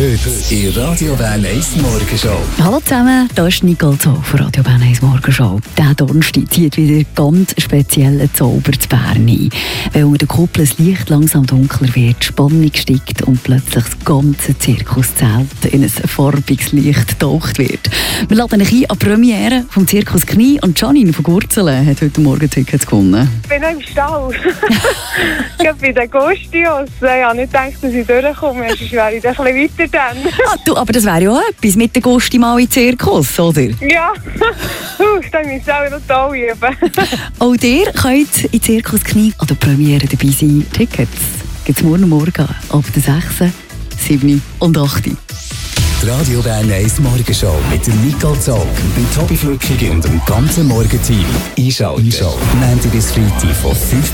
Heute in Radio Bern 1 Morgenshow. Hallo zusammen, hier ist Nicole Zoll von Radio Bern 1 Morgenshow. Dieser Donnerstag zieht wieder ganz speziellen Zauber zu Bern ein. Weil unter der Kuppel das Licht langsam dunkler wird, die Spannung steigt und plötzlich das ganze Zirkuszelt in ein farbiges Licht getaucht wird. Wir laden euch ein an die Premiere vom Zirkus Knie und Janine von Gurzelen hat heute Morgen Tickets gewonnen. Ich bin noch im Stall. Ich bin bei den Gustios. Ich habe nicht gedacht, dass ich durchkomme. Sonst wäre ich ein bisschen weiter dann. Aber das wäre ja auch etwas mit den Gusti mal in den Zirkus, oder? Ja, dann müssen wir auch noch toll üben. Auch ihr könnt in Zirkus Knie an der Premiere dabei sein. Tickets gibt es morgen ab der 6., 7. und 8. Die Radio Bern 1 Morgenshow mit der Nicole Zoll, dem Tobi Flückig und dem ganzen Morgenteam. Einschalten. Montag bis Freitag von 5